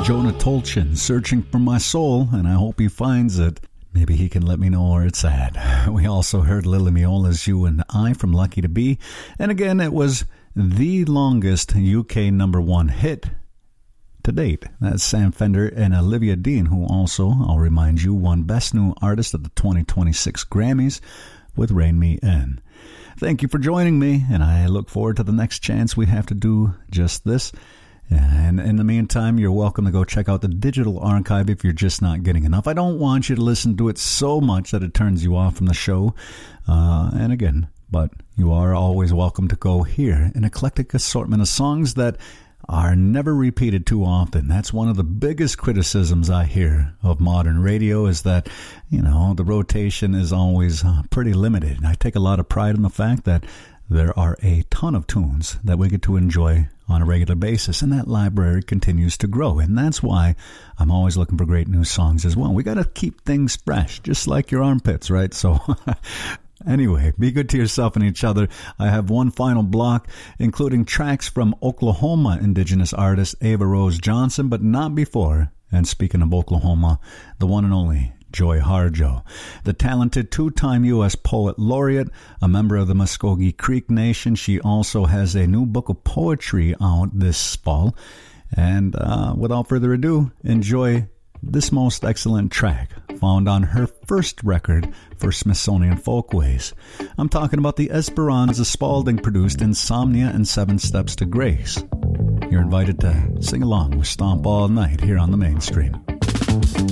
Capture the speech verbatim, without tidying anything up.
Jonah Tolchin, Searching for My Soul, and I hope he finds it. Maybe he can let me know where it's at. We also heard Lily Miola's You and I from Lucky to Be. And again, it was the longest U K number one hit to date. That's Sam Fender and Olivia Dean, who also, I'll remind you, won Best New Artist at the twenty twenty-six Grammys with Rain Me In. Thank you for joining me, and I look forward to the next chance we have to do just this. And in the meantime, you're welcome to go check out the digital archive if you're just not getting enough. I don't want you to listen to it so much that it turns you off from the show. Uh, and again, but you are always welcome to go hear an eclectic assortment of songs that are never repeated too often. That's one of the biggest criticisms I hear of modern radio, is that, you know, the rotation is always uh, pretty limited. And I take a lot of pride in the fact that there are a ton of tunes that we get to enjoy on a regular basis, and that library continues to grow. And that's why I'm always looking for great new songs as well. We got to keep things fresh, just like your armpits, right? So anyway, be good to yourself and each other. I have one final block, including tracks from Oklahoma indigenous artist Ava Rose Johnson, but not before. And speaking of Oklahoma, the one and only Joy Harjo, the talented two-time U S Poet Laureate, a member of the Muskogee Creek Nation. She also has a new book of poetry out this fall. And uh, without further ado, enjoy this most excellent track found on her first record for Smithsonian Folkways. I'm talking about the Esperanza Spalding-produced Insomnia and Seven Steps to Grace. You're invited to sing along with Stomp All Night here on the Mainstream.